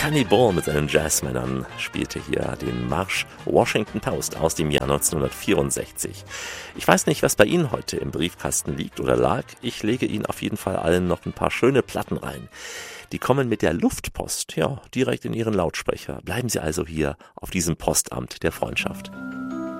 Sonny Boyle mit seinen Jazzmännern spielte hier den Marsch Washington Post aus dem Jahr 1964. Ich weiß nicht, was bei Ihnen heute im Briefkasten liegt oder lag. Ich lege Ihnen auf jeden Fall allen noch ein paar schöne Platten rein. Die kommen mit der Luftpost, ja, direkt in Ihren Lautsprecher. Bleiben Sie also hier auf diesem Postamt der Freundschaft.